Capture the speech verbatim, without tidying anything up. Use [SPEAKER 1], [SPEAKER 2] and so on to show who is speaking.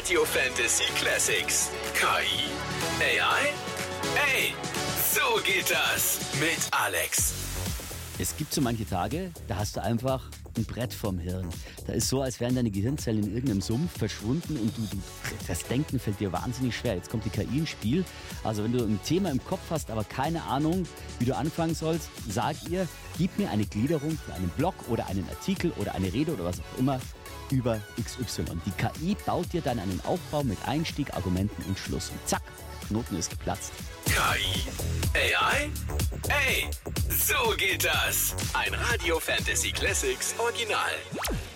[SPEAKER 1] Radio Fantasy Classics. K I? A I? Ey, so geht das mit Alex.
[SPEAKER 2] Es gibt so manche Tage, da hast du einfach ein Brett vorm Hirn. Da ist so, als wären deine Gehirnzellen in irgendeinem Sumpf verschwunden und du, du, das Denken fällt dir wahnsinnig schwer. Jetzt kommt die K I ins Spiel. Also wenn du ein Thema im Kopf hast, aber keine Ahnung, wie du anfangen sollst, sag ihr, gib mir eine Gliederung für einen Blog oder einen Artikel oder eine Rede oder was auch immer über X Y. Die K I baut dir dann einen Aufbau mit Einstieg, Argumenten und Schluss. Und zack, Knoten ist geplatzt.
[SPEAKER 1] K I? A I? Ey, so geht das. Ein Radio Fantasy Classics Original.